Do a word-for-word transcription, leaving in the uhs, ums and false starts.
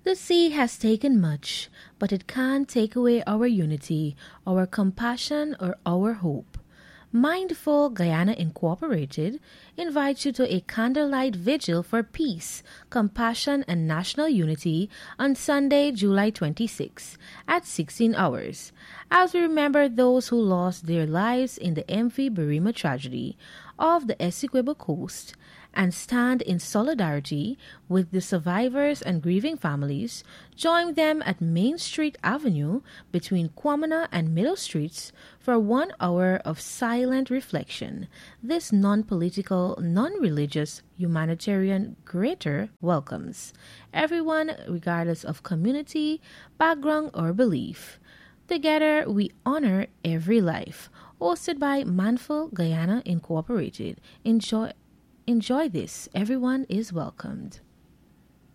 The sea has taken much, but it can't take away our unity, our compassion, or our hope. Mindful Guyana Incorporated invites you to a candlelight vigil for peace, compassion, and national unity on Sunday, July twenty-sixth at sixteen hours, as we remember those who lost their lives in the M V Berrima tragedy off the Essequibo coast and stand in solidarity with the survivors and grieving families. Join them at Main Street Avenue between Kwamana and Middle Streets for one hour of silent reflection. This non-political, non-religious, humanitarian greater welcomes everyone regardless of community, background, or belief. Together, we honor every life. Hosted by Mindful Guyana Incorporated. Enjoy Enjoy this. Everyone is welcomed.